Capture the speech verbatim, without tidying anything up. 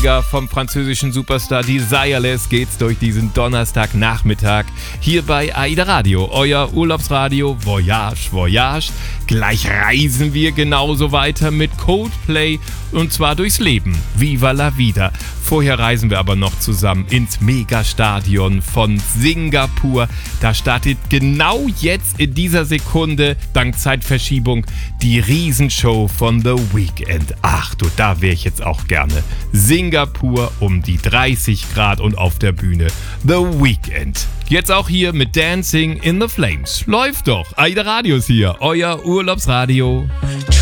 Mega vom französischen Superstar Desireless geht's durch diesen Donnerstagnachmittag hier bei AIDA Radio, euer Urlaubsradio Voyage, Voyage. Gleich reisen wir genauso weiter mit Coldplay und zwar durchs Leben. Viva la vida. Vorher reisen wir aber noch zusammen ins Megastadion von Singapur. Da startet genau jetzt in dieser Sekunde, dank Zeitverschiebung, die Riesenshow von The Weeknd. Ach du, da wäre ich jetzt auch gerne. Singapur um die dreißig Grad und auf der Bühne The Weeknd. Jetzt auch hier mit Dancing in the Flames. Läuft doch. AIDA Radio ist hier, euer Urlaubsradio.